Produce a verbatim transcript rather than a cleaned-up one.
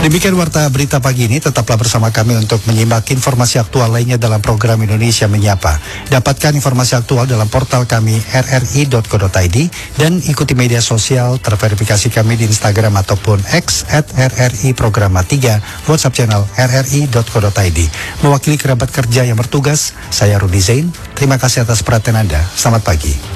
Demikian warta berita pagi ini. Tetaplah bersama kami untuk menyimak informasi aktual lainnya dalam program Indonesia Menyapa. Dapatkan informasi aktual dalam portal kami r r i dot co dot i d dan ikuti media sosial terverifikasi kami di Instagram ataupun X at r r i programa tiga, WhatsApp channel r r i dot co dot i d. Mewakili kerabat kerja yang bertugas, saya Rudi Zain. Terima kasih atas perhatian Anda. Selamat pagi.